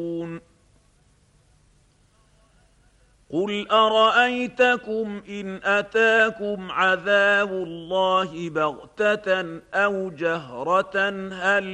قل أرأيتكم إن أتاكم عذاب الله بغتة أو جهرة هل